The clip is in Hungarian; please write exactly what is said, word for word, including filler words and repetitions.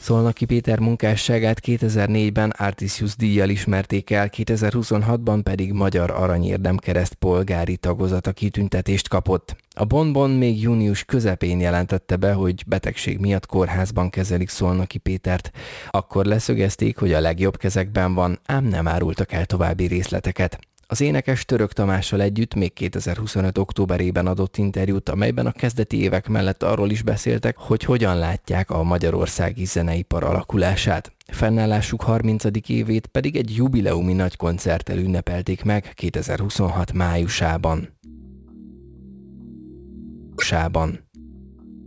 Szolnoky Péter munkásságát kétezer-négyben Artisius díjjal ismerték el, kétezer-huszonhatban pedig Magyar Aranyérdemkereszt polgári tagozata kitüntetést kapott. A Bonbon még június közepén jelentette be, hogy betegség miatt kórházban kezelik Szolnoky Pétert. Akkor leszögezték, hogy a legjobb kezekben van, ám nem árultak el további részleteket. Az énekes Török Tamással együtt még kétezer-huszonöt októberében adott interjút, amelyben a kezdeti évek mellett arról is beszéltek, hogy hogyan látják a magyarországi zeneipar alakulását. Fennállásuk harmincadik évét pedig egy jubileumi nagy koncerttel ünnepelték meg kétezer-huszonhat májusában. Sában.